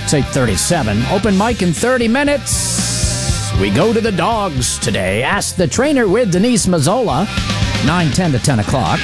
It's 8:37. Open mic in 30 minutes. We go to the dogs today. Ask the Trainer with Denise Mazzola, 9:10 to 10 o'clock.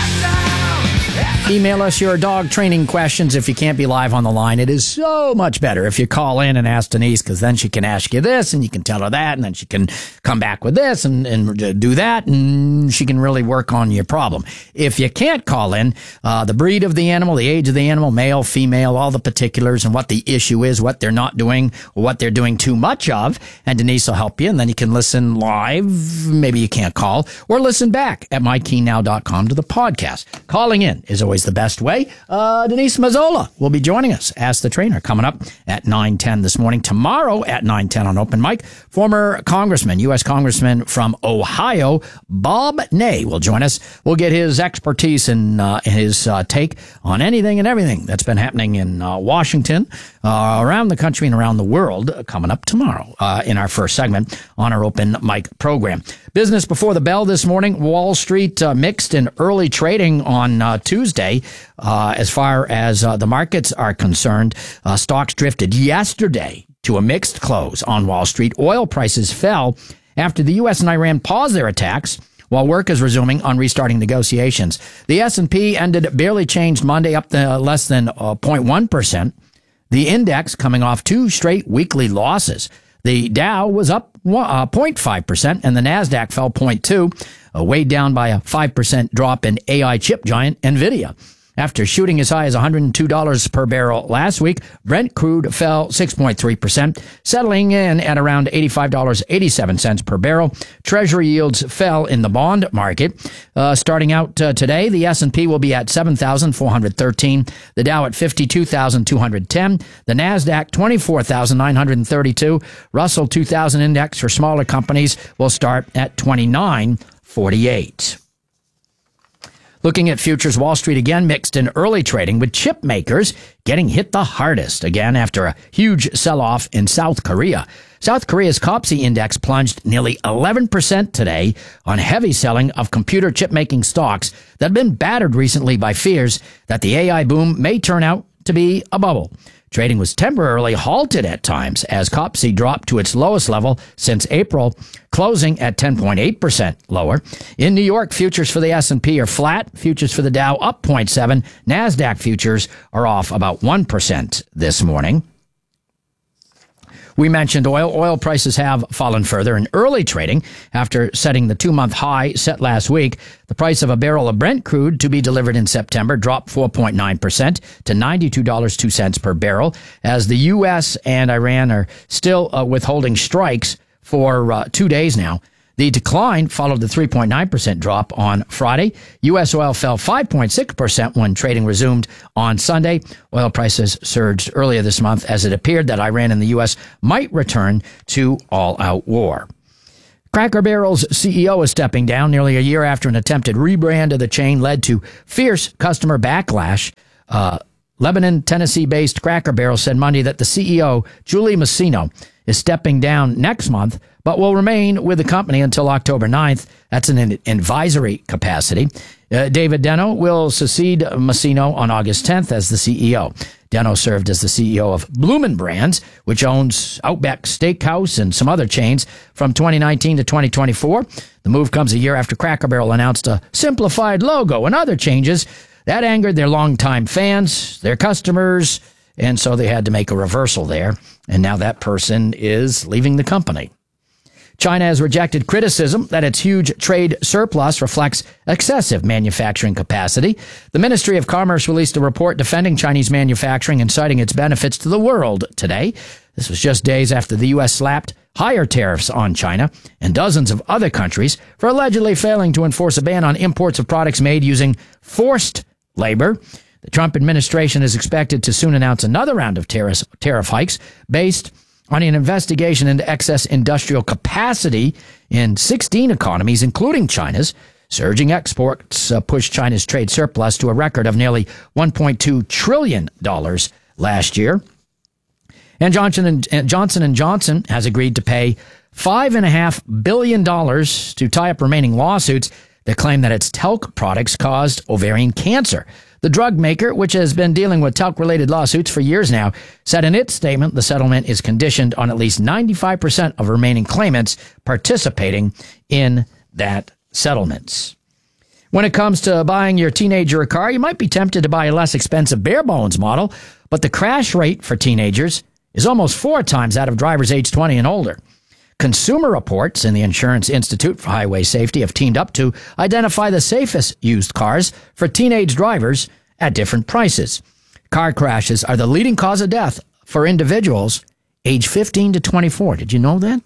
Email us your dog training questions if you can't be live on the line. It is so much better if you call in and ask Denise, because then she can ask you this and you can tell her that, and then she can come back with this and do that, and she can really work on your problem. If you can't call in, the breed of the animal, the age of the animal, male, female, all the particulars and what the issue is, what they're not doing, or what they're doing too much of, and Denise will help you, and then you can listen live. Maybe you can't call, or listen back at mykeynow.com to the podcast. Calling in is always the best way. Denise Mazzola will be joining us. Ask the Trainer coming up at 9:10 this morning. Tomorrow at 9:10 on Open Mic, former Congressman, U.S. Congressman from Ohio, Bob Ney, will join us. We'll get his expertise and his take on anything and everything that's been happening in Washington, around the country and around the world, coming up tomorrow in our first segment on our Open Mic program. Business before the bell this morning. Wall Street mixed in early trading on Tuesday. As far as the markets are concerned, stocks drifted yesterday to a mixed close on Wall Street. Oil prices fell after the U.S. and Iran paused their attacks, while work is resuming on restarting negotiations. The S&P ended barely changed Monday, up to less than 0.1%. The index coming off two straight weekly losses. The Dow was up 0.5%, and the NASDAQ fell 0.2%, weighed down by a 5% drop in AI chip giant NVIDIA. After shooting as high as $102 per barrel last week, Brent crude fell 6.3%, settling in at around $85.87 per barrel. Treasury yields fell in the bond market. Starting out today, the S&P will be at 7,413, the Dow at 52,210, the NASDAQ 24,932, Russell 2000 index for smaller companies will start at 2948. Looking at futures, Wall Street again mixed in early trading, with chip makers getting hit the hardest again after a huge sell-off in South Korea. South Korea's KOSPI index plunged nearly 11% today on heavy selling of computer chip-making stocks that have been battered recently by fears that the AI boom may turn out to be a bubble. Trading was temporarily halted at times as KOSPI dropped to its lowest level since April, closing at 10.8% lower. In New York, futures for the S&P are flat. Futures for the Dow up 0.7%. NASDAQ futures are off about 1% this morning. We mentioned oil. Oil prices have fallen further in early trading after setting the 2-month high set last week. The price of a barrel of Brent crude to be delivered in September dropped 4.9% to $92.02 per barrel, as the U.S. and Iran are still withholding strikes for 2 days now. The decline followed the 3.9% drop on Friday. U.S. oil fell 5.6% when trading resumed on Sunday. Oil prices surged earlier this month as it appeared that Iran and the U.S. might return to all-out war. Cracker Barrel's CEO is stepping down nearly a year after an attempted rebrand of the chain led to fierce customer backlash. Lebanon, Tennessee-based Cracker Barrel said Monday that the CEO, Julie Masino, is stepping down next month, but will remain with the company until October 9th. That's in an advisory capacity. David Deno will succeed Masino on August 10th as the CEO. Deno served as the CEO of Bloomin' Brands, which owns Outback Steakhouse and some other chains, from 2019 to 2024. The move comes a year after Cracker Barrel announced a simplified logo and other changes that angered their longtime fans, their customers, and so they had to make a reversal there. And now that person is leaving the company. China has rejected criticism that its huge trade surplus reflects excessive manufacturing capacity. The Ministry of Commerce released a report defending Chinese manufacturing and citing its benefits to the world today. This was just days after the U.S. slapped higher tariffs on China and dozens of other countries for allegedly failing to enforce a ban on imports of products made using forced labor. The Trump administration is expected to soon announce another round of tariff hikes based on an investigation into excess industrial capacity in 16 economies, including China's. Surging exports pushed China's trade surplus to a record of nearly $1.2 trillion last year. And Johnson & Johnson has agreed to pay $5.5 billion to tie up remaining lawsuits that claim that its talc products caused ovarian cancer. The drug maker, which has been dealing with talc-related lawsuits for years now, said in its statement the settlement is conditioned on at least 95% of remaining claimants participating in that settlement. When it comes to buying your teenager a car, you might be tempted to buy a less expensive bare bones model, but the crash rate for teenagers is almost 4 times that of drivers age 20 and older. Consumer Reports and the Insurance Institute for Highway Safety have teamed up to identify the safest used cars for teenage drivers at different prices. Car crashes are the leading cause of death for individuals age 15 to 24. Did you know that?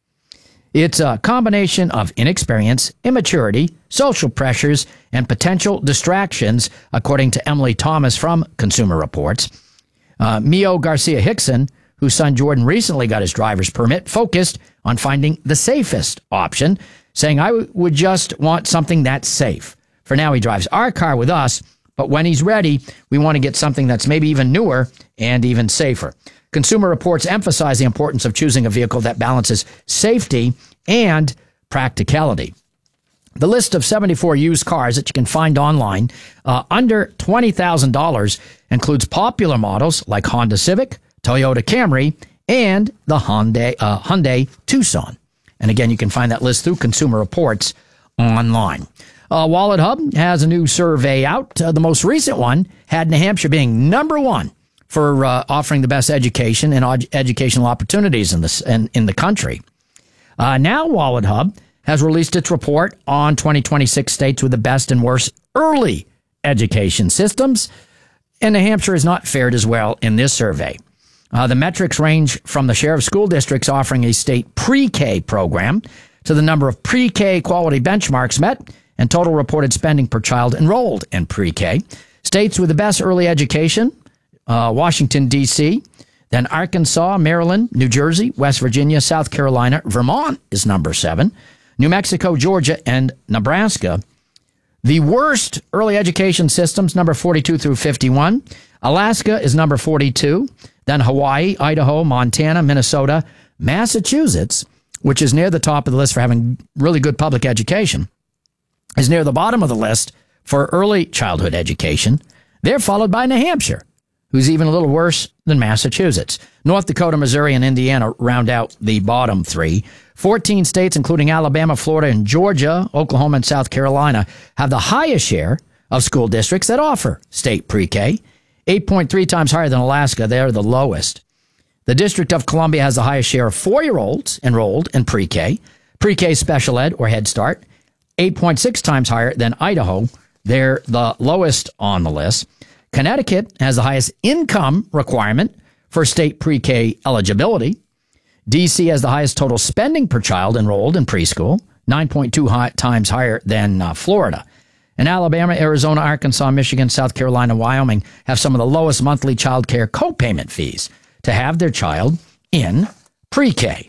It's a combination of inexperience, immaturity, social pressures, and potential distractions, according to Emily Thomas from Consumer Reports. Mio Garcia Hickson, whose son Jordan recently got his driver's permit, focused on finding the safest option, saying, I would just want something that's safe. For now, he drives our car with us, but when he's ready, we want to get something that's maybe even newer and even safer. Consumer Reports emphasize the importance of choosing a vehicle that balances safety and practicality. The list of 74 used cars that you can find online under $20,000 includes popular models like Honda Civic, Toyota Camry, and the Hyundai Tucson. And again, you can find that list through Consumer Reports online. Wallet Hub has a new survey out. The most recent one had New Hampshire being number one for offering the best education and educational opportunities in the country. Now Wallet Hub has released its report on 2026 states with the best and worst early education systems, and New Hampshire is not fared as well in this survey. The metrics range from the share of school districts offering a state pre-K program to the number of pre-K quality benchmarks met and total reported spending per child enrolled in pre-K. States with the best early education, Washington, D.C., then Arkansas, Maryland, New Jersey, West Virginia, South Carolina, Vermont is number 7, New Mexico, Georgia, and Nebraska. The worst early education systems, number 42 through 51. Alaska is number 42. Then Hawaii, Idaho, Montana, Minnesota, Massachusetts, which is near the top of the list for having really good public education, is near the bottom of the list for early childhood education. They're followed by New Hampshire, who's even a little worse than Massachusetts. North Dakota, Missouri, and Indiana round out the bottom 3. 14 states, including Alabama, Florida, and Georgia, Oklahoma, and South Carolina, have the highest share of school districts that offer state pre-K. 8.3 times higher than Alaska. They're the lowest. The District of Columbia has the highest share of 4-year-olds enrolled in pre-K. Pre-K special ed or Head Start. 8.6 times higher than Idaho. They're the lowest on the list. Connecticut has the highest income requirement for state pre-K eligibility. D.C. has the highest total spending per child enrolled in preschool, 9.2 times higher than Florida. And Alabama, Arizona, Arkansas, Michigan, South Carolina, Wyoming have some of the lowest monthly child care co-payment fees to have their child in pre-K.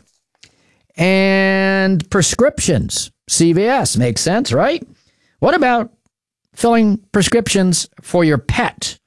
And prescriptions, CVS, makes sense, right? What about filling prescriptions for your pet